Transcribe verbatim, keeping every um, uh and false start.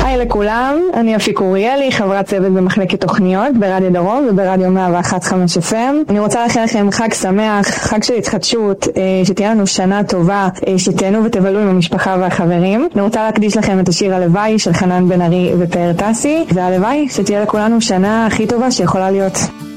היי לכולם, אני אפיקה אוריאלי, חברת צוות במחלקת תוכניות ברדיו דרום וברדיו מאה ואחת נקודה חמש אף אם. אני רוצה לאחל לכם חג שמח, חג של התחדשות, שתהיה לנו שנה טובה, שתהנו ותבלו עם המשפחה והחברים. אני רוצה להקדיש לכם את השיר הלוואי של חנן בן ארי ופאר טסי, והלוואי שתהיה לכולנו שנה הכי טובה שיכולה להיות.